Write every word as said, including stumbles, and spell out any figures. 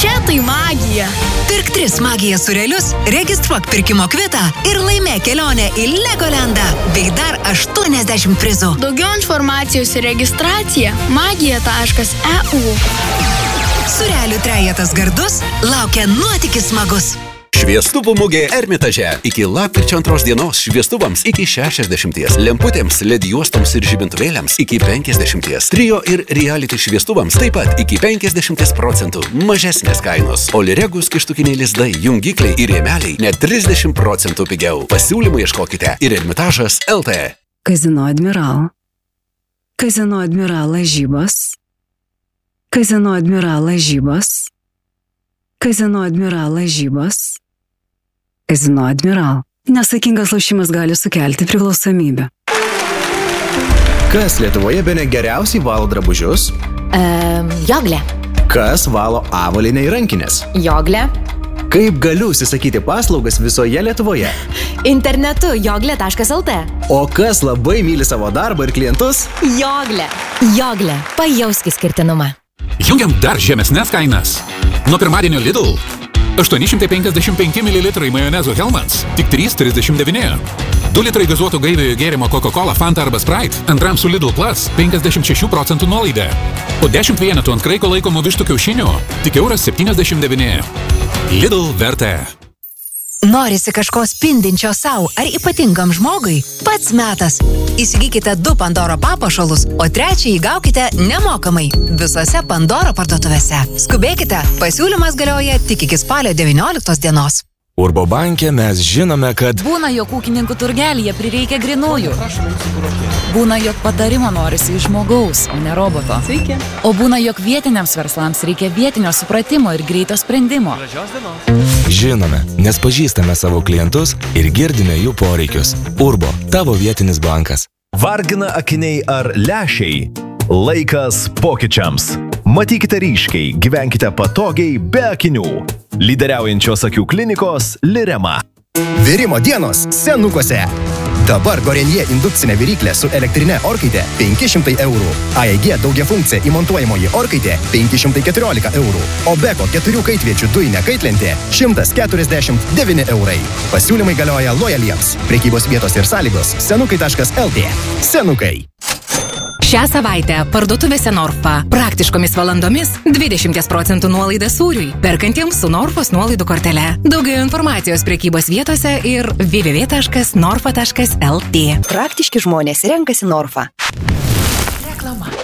Čia tai magija. Pirk tris magija surelius, registruok pirkimo kvitą ir laimėk kelionę į Legolandą bei dar aštuoniasdešimt prizų. Daugiau informacijos ir registracija magija taškas e u. Surelių trejetas gardus, laukia nuotykis smagus. Šviestuvų mugė Ermitaže. Iki lapkričio antros dienos šviestuvams iki šešiasdešimties, lemputėms, led juostoms ir žibintuvėliams iki penkiasdešimties, trio ir reality šviestuvams taip pat iki penkiasdešimties procentų mažesnės kainos. Oliregus kištukiniai lizdai, jungikliai ir rėmeliai net trisdešimt procentų pigiau. Pasiūlymų ieškokite ir Ermitažas L T. Kazino Admiral. Kazino Admiral lažybos. Kazino Admiral lažybos. Kazino Admiral lažybos. Kazino Admiral. Nesaikingas lošimas gali sukelti priklausomybę. Kas Lietuvoje bene geriausiai valo drabužius? Um, joglė. Kas valo avalynę ir rankinės? Joglė. Kaip galiu užsisakyti paslaugas visoje Lietuvoje? Internetu joglė taškas el te. O kas labai myli savo darbą ir klientus? Joglė. Joglė. Pajausk išskirtinumą. Jungiam dar žemesnės kainas. Nuo pirmadienio Lidl. aštuoni šimtai penkiasdešimt penki mililitrai majonezo Hellmann's. Tik trys trisdešimt devyni. du litrai gazuoto gaiviojo gėrimo Coca-Cola, Fanta arba Sprite. Antram su Lidl Plus penkiasdešimt šešių procentų nuolaida. Po dešimt vienetų ant kraiko laikomų vištų kiaušinių. Tik euras septyniasdešimt devyni. Lidl vertė. Norisi kažko spindinčio sau ar ypatingam žmogui? Pats metas. Įsigykite du Pandoro papuošalus, o trečiąjį gaukite nemokamai visose Pandoro parduotuvėse. Skubėkite, pasiūlymas galioja tik iki spalio devynioliktos dienos. Urbo banke mes žinome, kad būna, jog ūkininkų turgelyje prireikia grinųjų. Būna, jog patarimo norisi iš žmogaus, o ne roboto. Sveiki. O būna, jog vietiniams verslams reikia vietinio supratimo ir greito sprendimo. žinome, nes pažįstame savo klientus ir girdime jų poreikius. Urbo, tavo vietinis bankas. Vargina akiniai ar lęšiai? Laikas pokyčiams. Matykite ryškiai, gyvenkite patogiai be akinių. Lyderiaujančios akių klinikos Lirema. Virimo dienos Senukose. Dabar Gorenje indukcinė viryklė su elektrinė orkaitė penki šimtai eurų. A E G daugiafunkcija įmontuojamoji orkaitė penki šimtai keturiolika eurų. O Beko keturių kaitviečių dujinė kaitlentė šimtas keturiasdešimt devyni eurai. Pasiūlymai galioja lojaliems. Prekybos vietos ir sąlygos senukai taškas el tė. Senukai. Šią savaitę parduotuvėse Norfa praktiškomis valandomis dvidešimt procentų nuolaida sūriui, perkantiems su Norfos nuolaidų kortele. Daugiau informacijos prekybos vietose ir w w w taškas norfa taškas el tė. Praktiški žmonės renkasi Norfa. Reklama.